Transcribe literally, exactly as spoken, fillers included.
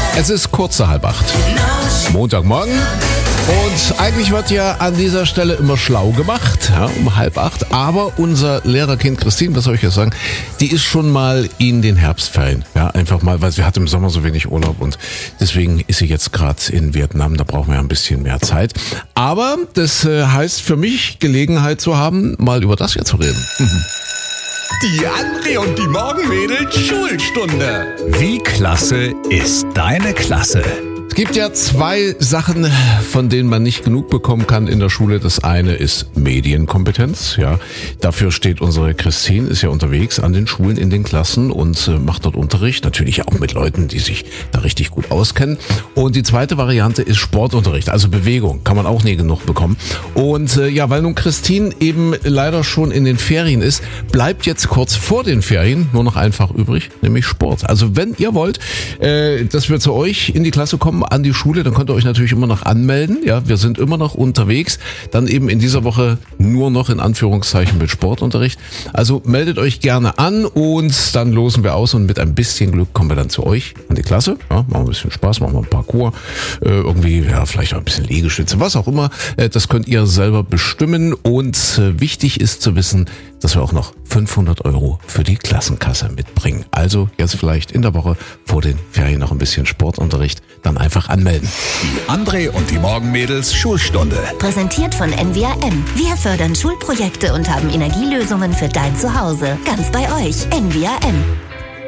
Es ist kurz nach halb acht. Montagmorgen. Und eigentlich wird ja an dieser Stelle immer schlau gemacht, ja, um halb acht. Aber unser Lehrerkind Christine, was soll ich jetzt sagen, die ist schon mal in den Herbstferien. Ja, einfach mal, weil sie hat im Sommer so wenig Urlaub und deswegen ist sie jetzt gerade in Vietnam. Da brauchen wir ja ein bisschen mehr Zeit. Aber das äh, heißt für mich, Gelegenheit zu haben, mal über das hier zu reden. Die André und die Morgenmädels Schulstunde. Wie klasse ist deine Klasse? Es gibt ja zwei Sachen, von denen man nicht genug bekommen kann in der Schule. Das eine ist Medienkompetenz. Ja, dafür steht unsere Christine, ist ja unterwegs an den Schulen, in den Klassen und äh, macht dort Unterricht. Natürlich auch mit Leuten, die sich da richtig gut auskennen. Und die zweite Variante ist Sportunterricht, also Bewegung. Kann man auch nie genug bekommen. Und äh, ja, weil nun Christine eben leider schon in den Ferien ist, bleibt jetzt kurz vor den Ferien nur noch einfach übrig, nämlich Sport. Also wenn ihr wollt, äh, dass wir zu euch in die Klasse kommen, an die Schule, dann könnt ihr euch natürlich immer noch anmelden. Ja, wir sind immer noch unterwegs. Dann eben in dieser Woche nur noch in Anführungszeichen mit Sportunterricht. Also meldet euch gerne an und dann losen wir aus und mit ein bisschen Glück kommen wir dann zu euch an die Klasse. Ja, machen wir ein bisschen Spaß, machen wir ein Parcours, äh, irgendwie, ja, vielleicht auch ein bisschen Liegestütze, was auch immer. Äh, das könnt ihr selber bestimmen und äh, wichtig ist zu wissen, dass wir auch noch fünfhundert Euro für die Klassenkasse mitbringen. Also jetzt vielleicht in der Woche vor den Ferien noch ein bisschen Sportunterricht, dann einfach anmelden. Die André und die Morgenmädels Schulstunde. Präsentiert von N W A M. Wir fördern Schulprojekte und haben Energielösungen für dein Zuhause. Ganz bei euch. N W A M.